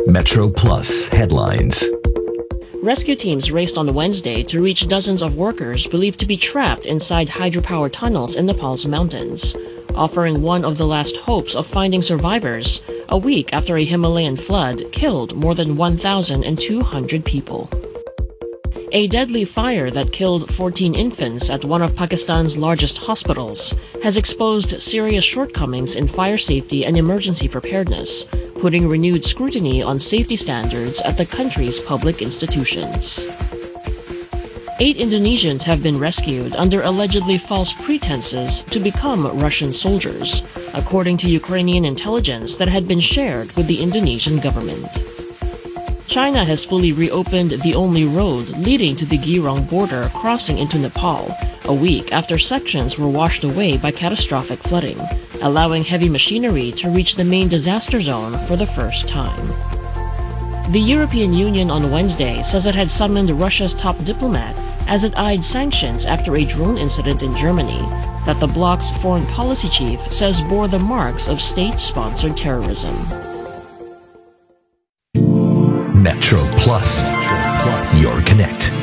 Metro Plus headlines. Rescue teams raced on Wednesday to reach dozens of workers believed to be trapped inside hydropower tunnels in Nepal's mountains, offering one of the last hopes of finding survivors a week after a Himalayan flood killed more than 1,200 people. A deadly fire that killed 14 infants at one of Pakistan's largest hospitals has exposed serious shortcomings in fire safety and emergency preparedness, putting renewed scrutiny on safety standards at the country's public institutions. 8 Indonesians have been rescued under allegedly false pretenses to become Russian soldiers, according to Ukrainian intelligence that had been shared with the Indonesian government. China has fully reopened the only road leading to the Girong border crossing into Nepal, a week after sections were washed away by catastrophic flooding, allowing heavy machinery to reach the main disaster zone for the first time. The European Union on Wednesday says it had summoned Russia's top diplomat as it eyed sanctions after a drone incident in Germany that the bloc's foreign policy chief says bore the marks of state-sponsored terrorism. Metro Plus, your connect.